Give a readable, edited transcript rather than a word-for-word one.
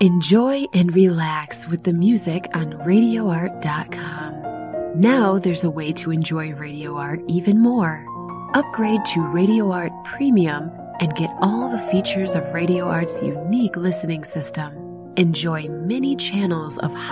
Enjoy and relax with the music on RadioArt.com. Now there's a way to enjoy Radio Art even more. Upgrade to Radio Art Premium and get all the features of Radio Art's unique listening system. Enjoy many channels of